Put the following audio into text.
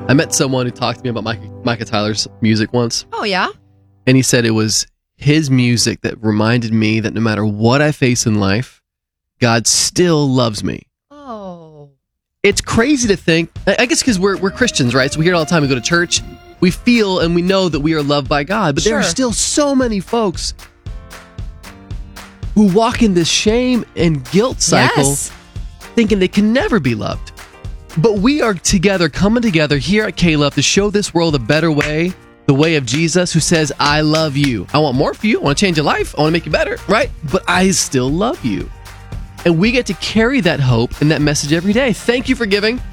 I met someone who talked to me about Micah Tyler's music once, Oh, yeah? and he said it was his music that reminded me that no matter what I face in life, God still loves me. Oh. It's crazy to think, I guess because we're Christians, right? So we hear it all the time. We go to church, we feel and we know that we are loved by God, but there are Sure. still so many folks who walk in this shame and guilt cycle Yes. thinking they can never be loved. But we are together, coming together here at K-Love to show this world a better way, the way of Jesus who says, I love you. I want more for you. I want to change your life. I want to make you better, right? But I still love you. And we get to carry that hope and that message every day. Thank you for giving.